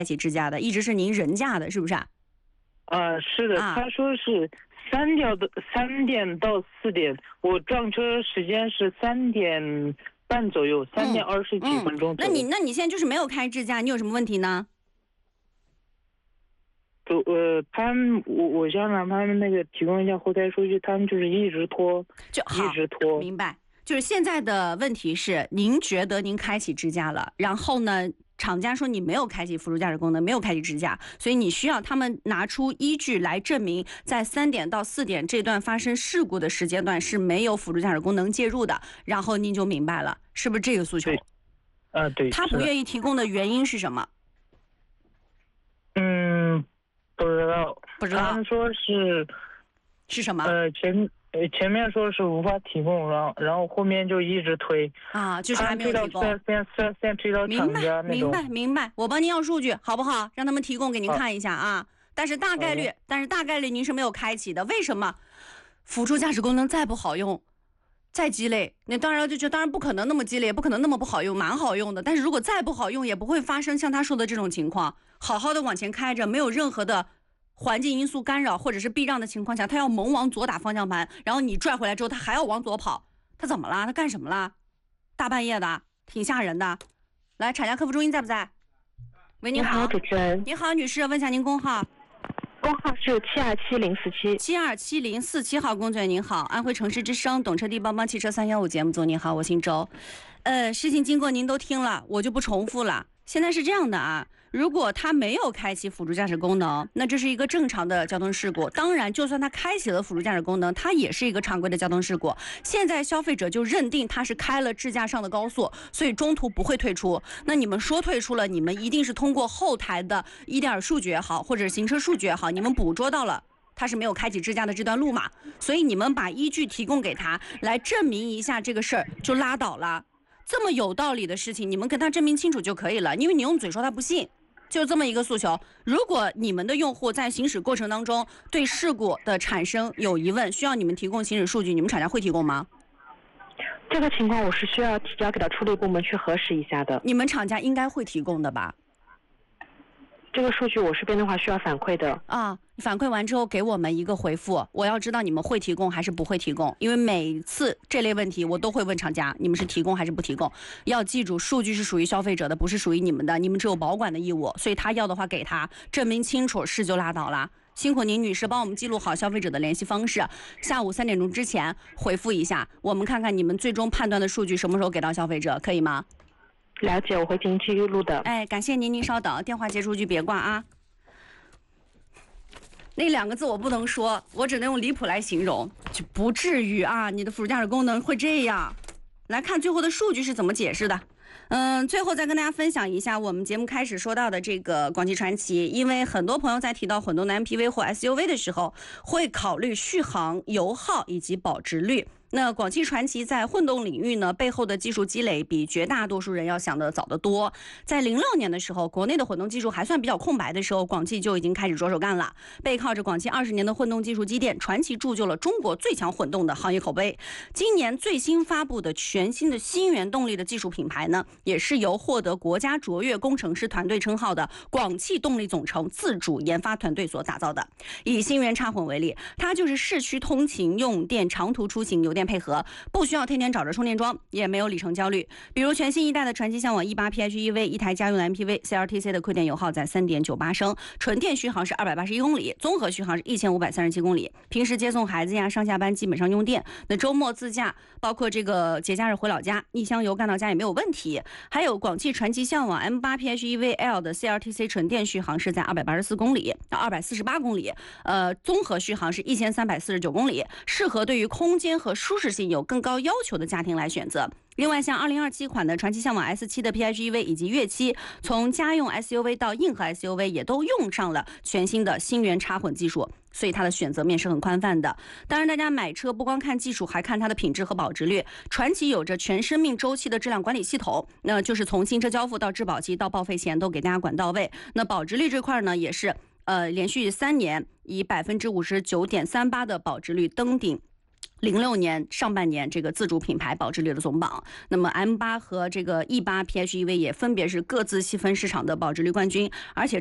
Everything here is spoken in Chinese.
开启支架的，一直是您人驾的，是不是啊？ 是的，他说是3点到4点，我撞车时间是3点半左右，3点20几分钟左右。 那你现在就是没有开支架，你有什么问题呢？ 我想让他们那个提供一下后台数据，他们就是一直拖，一直拖。 明白。就是现在的问题是，您觉得您开启支架了，然后呢，厂家说你没有开启辅助驾驶功能，没有开启支架，所以你需要他们拿出依据来证明，在3点到4点这段发生事故的时间段是没有辅助驾驶功能介入的，然后您就明白了，是不是这个诉求？ 对。 他不愿意提供的原因是什么？ 不知道。他们说是什么？ 前面说是无法提供，然后后面就一直推就是还没有提供。 先推到厂家那种。 明白。我帮您要数据好不好？让他们提供给您看一下啊。但是大概率您是没有开启的。为什么？辅助驾驶功能再不好用，再鸡肋，那当然不可能那么鸡肋，不可能那么不好用，蛮好用的。但是如果再不好用，也不会发生像他说的这种情况。好好的往前开着，没有任何的环境因素干扰或者是避让的情况下，他要猛往左打方向盘，然后你拽回来之后他还要往左跑，他怎么了？他干什么了？大半夜的挺吓人的。来，厂家客服中心在不在？喂，你好， 主持人。 你好，女士，问一下您工号。 工号是727047。 727047号工作人员您好，安徽城市之声懂车帝帮帮汽车315节目组您好，我姓周。事情经过您都听了，我就不重复了。现在是这样的啊，如果他没有开启辅助驾驶功能，那这是一个正常的交通事故。当然，就算他开启了辅助驾驶功能，它也是一个常规的交通事故。现在消费者就认定他是开了支架上的高速，所以中途不会退出。那你们说退出了，你们一定是通过后台的EDR数据也好，或者行车数据也好，你们捕捉到了他是没有开启支架的这段路嘛，所以你们把依据提供给他，来证明一下这个事儿就拉倒了。这么有道理的事情，你们跟他证明清楚就可以了，因为你用嘴说他不信，就这么一个诉求。如果你们的用户在行驶过程当中对事故的产生有疑问，需要你们提供行驶数据，你们厂家会提供吗？ 这个情况我是需要提交给到处理部门去核实一下的。 你们厂家应该会提供的吧？ 这个数据我是边的话需要反馈的反馈完之后给我们一个回复，我要知道你们会提供还是不会提供，因为每次这类问题我都会问厂家，你们是提供还是不提供。要记住，数据是属于消费者的，不是属于你们的，你们只有保管的义务，所以他要的话给他证明清楚，是就拉倒了。辛苦您女士帮我们记录好消费者的联系方式，下午3点钟之前回复一下，我们看看你们最终判断的数据什么时候给到消费者，可以吗？ 了解，我会进行记录的。 感谢您，您稍等，电话结束句别挂啊。那2个字我不能说，我只能用离谱来形容，就不至于啊，你的辅助驾驶功能会这样。来看最后的数据是怎么解释的。最后再跟大家分享一下我们节目开始说到的这个广汽传祺，因为很多朋友在提到混动的 MPV 或 SUV 的时候，会考虑续航、油耗以及保值率。那广汽传祺在混动领域呢，背后的技术积累比绝大多数人要想得早得多。在06年的时候，国内的混动技术还算比较空白的时候，广汽就已经开始着手干了。背靠着广汽20年的混动技术积淀，传祺铸就了中国最强混动的行业口碑。今年最新发布的全新的新源动力的技术品牌呢，也是由获得国家卓越工程师团队称号的广汽动力总成自主研发团队所打造的。以新源插混为例，它就是市区通勤用电、长途出行油电配合，不需要天天找着充电桩，也没有里程焦虑。比如全新一代的传祺向往 E8 PHEV， 一台家用的 MPV CLTC 的亏电油耗在 3.98 升，纯电续航是281公里，综合续航是1537公里。平时接送孩子呀，上下班基本上用电，那周末自驾，包括这个节假日回老家，一箱油干到家也没有问题。还有广汽传祺向往 M8 PHEV-L 的 CLTC 纯电续航是在284公里到248公里，综合续航是1349公里，适合对于空间和舒适性有更高要求的家庭来选择。另外像2027款的传祺向往 S7 的 PHEV 以及粤7，从家用 SUV 到硬核 SUV 也都用上了全新的新源插混技术，所以它的选择面是很宽泛的。当然大家买车不光看技术，还看它的品质和保值率。传祺有着全生命周期的质量管理系统，那就是从新车交付到质保期到报废前都给大家管到位。那保值率这块呢，也是连续3年以59.38%的保值率登顶 06年上半年这个自主品牌保值率的总榜，那么 M8和这个E8 PHEV 也分别是各自细分市场的保值率冠军，而且